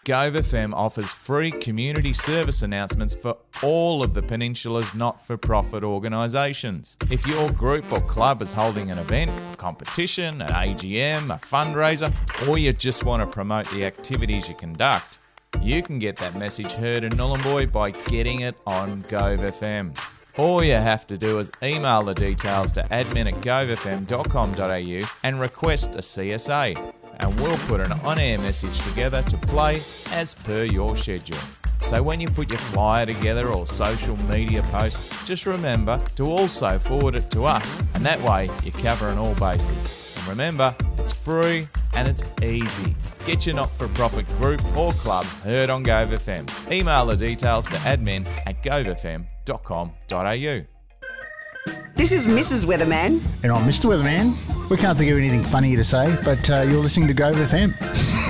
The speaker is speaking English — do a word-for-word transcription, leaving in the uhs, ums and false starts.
Gove F M offers free community service announcements for all of the Peninsula's not-for-profit organisations. If your group or club is holding an event, a competition, an A G M, a fundraiser, or you just want to promote the activities you conduct, you can get that message heard in Nhulunbuy by getting it on Gove F M. All you have to do is email the details to admin at gove f m dot com dot a u and request a C S A, and we'll put an on-air message together to play as per your schedule. So when you put your flyer together or social media post, just remember to also forward it to us, and that way you're covering all bases. And remember, it's free and it's easy. Get your not-for-profit group or club heard on Gove F M. Email the details to admin at gove f m dot com dot a u. This is Missus Weatherman. And I'm Mister Weatherman. We can't think of anything funnier to say, but uh, you're listening to Gove F M.